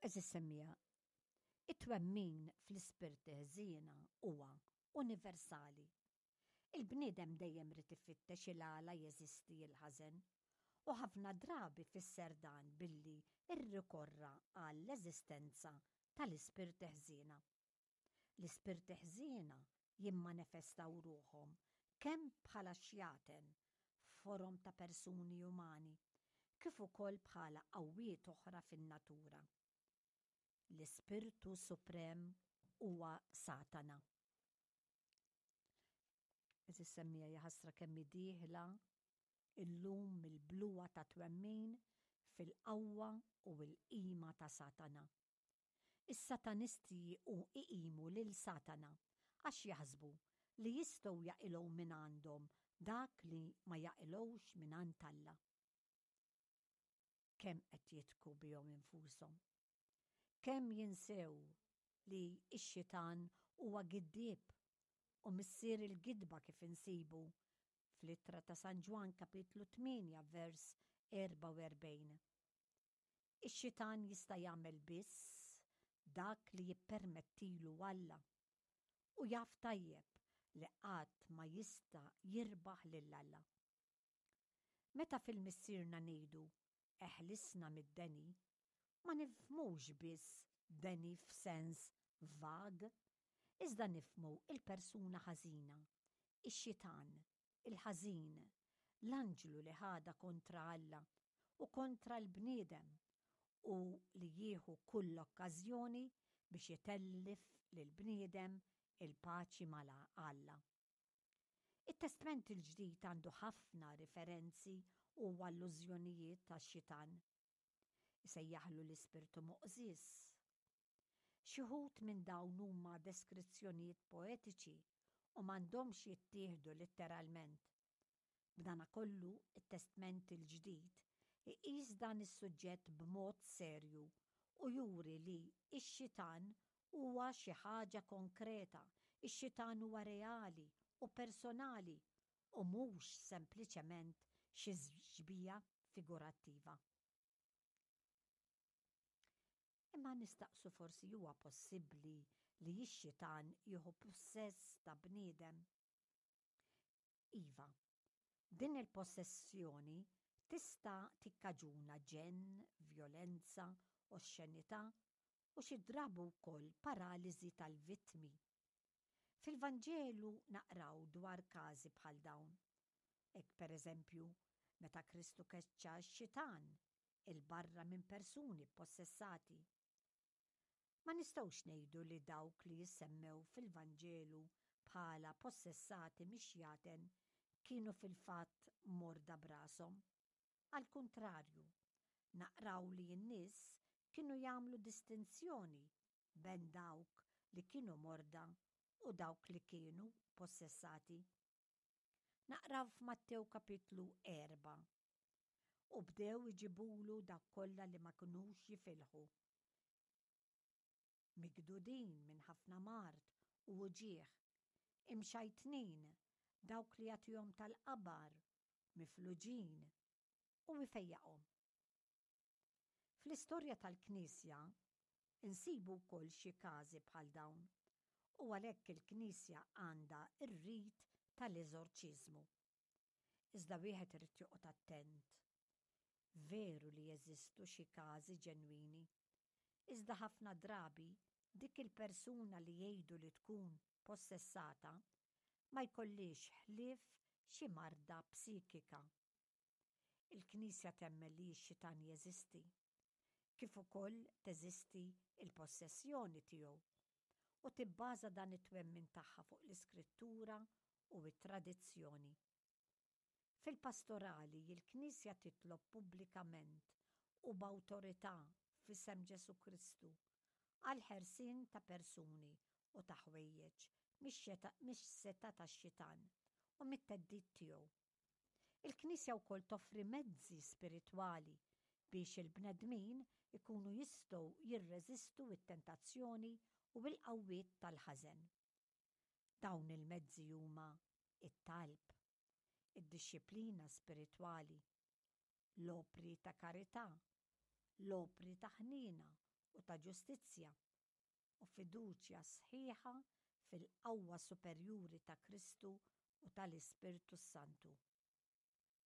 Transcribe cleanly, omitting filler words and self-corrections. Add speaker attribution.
Speaker 1: Eżis semmija, it-twemmin fl-ispirti ħżiena huwa universali. Il-bniedem dejjem rid ifittex il-għala jeżisti l-ħażen u ħafna drabi fisser dan billi irrikorra għall-eżistenza tal-ispirti ħżiena. L-ispirti ħżiena jimmanifestaw ruhom kemm bħala xjaten forom ta' persuni umani kif ukoll bħala qawwiet oħra fin-natura. L-Ispirtu Suprem huwa Satana. Eżis semmija jaħasra kemm dieħla illum il-bluwa ta' twemmin fil-qawwa u l-qima ta' Satana. Is-Satanisti iqimu lil Satana għax jaħsbu li jistgħu jaqilgħu minn għandhom dak li ma jaqilgħux minn għand Alla. Kemm qed jitku bihom infushom. Kemm jinsew li x-xitan huwa giddieb u missier il-gidba kif insibu fl-ittra ta' San Ġwan kapitlu 8 vers 44. Ix-xitan jista' jagħmel biss dak li jippermettilu Alla u jaf tajjeb li qatt ma jista' jirbaħ lil Alla. Meta fil-missierna ngħidu eħlisna mid-deni, ma nifhmux biss deni f'sens vag, iżda nifhmu il-persuna ħażina, ix-xitan, il-ħażin, l-anġlu li ħada kontra Alla u kontra l-bniedem u li jieħu kull okkażjoni biex jitellif lill-bniedem il-paċi mala Alla. It-Testament il-Ġdid għandu ħafna referenzi u allużjonijiet tax-xitan. Isejjaħlu l-ispirtu muqżis. Xi wħud minn dawn huma deskrizzjonijiet poetiċi u m'għandhomx jittieħdu letteralment. B'dana kollu it-Testament il-Ġdid iqis dan is-suġġett b'mod serju u juri li x-xitan huwa xi ħaġa konkreta, ix-xitan huwa reali u personali u mhux sempliċement xi ġbija figurattiva. Imma nistaqsu forsi huwa possibbli li x-xitan jieħu possess ta' bniedem. Iva, din il-possessjoni tista' tikkaġuna ġenn, vjolenza, oxxenità u xi drabu wkoll paraliżi tal-vittmi. Fil-Vanġelu naqraw dwar każi bħal dawn. Hekk pereżempju meta Kristu keċċa x-xitan il-barra minn persuni possessati. Ma nistgħux ngħidu li dawk li jissemmew fil-Vanġelu bħala possessati mixjaten kienu fil-fatt morda brasom. Al kuntrarju, naqraw li n-nies kienu jagħmlu distinzjoni bejn dawk li kienu morda u dawk li kienu possessati. Naqraw f'Mattew kapitlu 4 u bdew iġibulu dak kollha li ma kinux jifilħu. Migdudin minn ħafna mart u uġieħ, imxajtnin dawk li jagħtuhom tal-qabar, mifluġin u mifejjaqhom. Fl-istorja tal-Knisja insibu wkoll xi każi bħal dawn u għalhekk il-Knisja għandha r-rit tal-eżorċiżmu. Iżda wieħed irid joqgħod attent. Veru li jeżistu xi każi ġenwini, iżda ħafna drabi dik il-persuna li jgħidu li tkun possessata ma jkollix ħlief xi marda psikika. Il-Knisja temmel li x-xitan jeżisti, kif ukoll teżisti il-possessjoni tiegħu u tibbaża dan it-twemmin tagħha fuq l-Iskrittura u t-tradizzjoni. Fil-pastorali il-Knisja titlob pubblikament u b'awtorità f'isem Ġesu Kristu għal ħersien ta' persuni u ta' ħwejjeġ mix seta tax-xitan u mit-teddid tiegħu. Il-Knisja wkoll toffri mezzi spiritwali biex il-bnedmin ikunu jistgħu jirreżistu t-tentazzjoni u l-qawwiet tal-ħażen. Dawn il-mezzi huma it-talb, id-dixxilpina spiritwali, l-opri ta' karità, l-opri ta' ħniena u ta' ġustizzja u fiduċja sħiħa fil-qawwa superjuri ta' Kristu u tal-Ispirtu Santu.